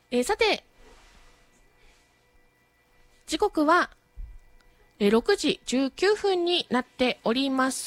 さて、時刻は6時19分になっております。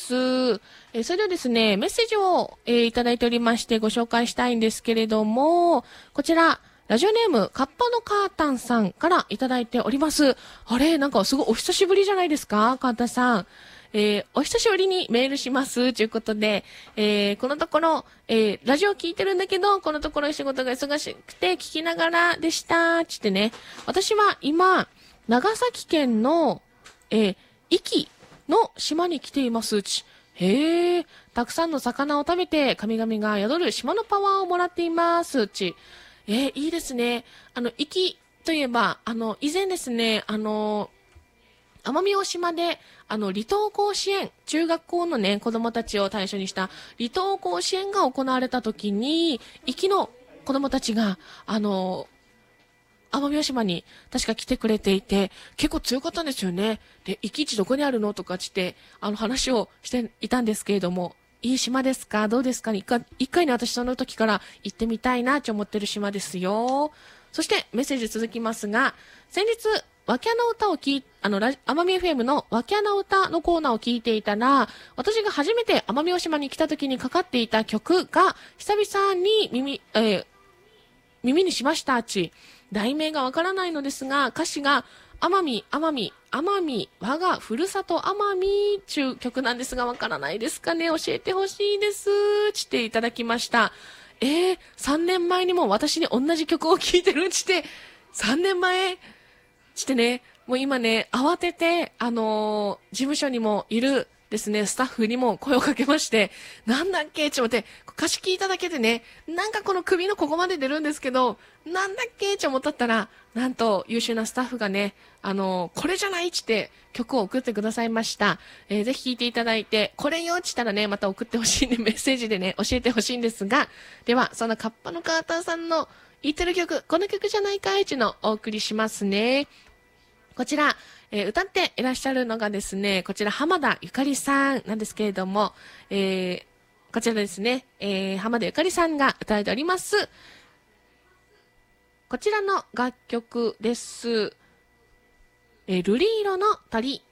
それではですね、メッセージをいただいておりましてご紹介したいんですけれども、こちら、ラジオネーム、カッパのカータンさんからいただいております。あれ、なんかすごいお久しぶりじゃないですか、カータンさん。お久しぶりにメールします。ということで、このところ、ラジオ聞いてるんだけど、このところ仕事が忙しくて聞きながらでした。つってね。私は今、長崎県の壱岐の島に来ています。へえ、たくさんの魚を食べて神々が宿る島のパワーをもらっています。いいですね。壱岐といえば、以前ですね、奄美大島で、離島甲子園、中学校のね、子供たちを対象にした離島甲子園が行われた時に、壱岐の子供たちが、奄美大島に確か来てくれていて、結構強かったんですよね。で、壱岐地どこにあるのとかって、話をしていたんですけれども、いい島ですかどうですかね一回ね、私その時から行ってみたいなと思ってる島ですよ。そしてメッセージ続きますが、先日、わきゃの歌を聞い、奄美 FM のわきゃの歌のコーナーを聞いていたら、私が初めて奄美大島に来た時にかかっていた曲が、久々に耳にしました題名がわからないのですが、歌詞が、奄美、奄美、奄美、我がふるさと奄美中曲なんですがわからないですかね教えてほしいです。っていただきました。3年前にも私に同じ曲を聴いてる3年前ね、もう今ね、慌てて、事務所にもいるですね、スタッフにも声をかけまして、なんだっけちょっと待って、歌詞聞いただけでね、なんかこの首のここまで出るんですけど、なんだっけちょ思ったったら、なんと優秀なスタッフがね、これじゃないって曲を送ってくださいました。ぜひ聴いていただいて、これよったらね、また送ってほしいんで、メッセージでね、教えてほしいんですが、では、そのカッパのカーターさんの言ってる曲、この曲じゃないかいのお送りしますね。こちら、歌っていらっしゃるのがですね、こちら浜田ゆかりさんなんですけれども、こちらですね、浜田ゆかりさんが歌われております。こちらの楽曲です。瑠璃色の鳥。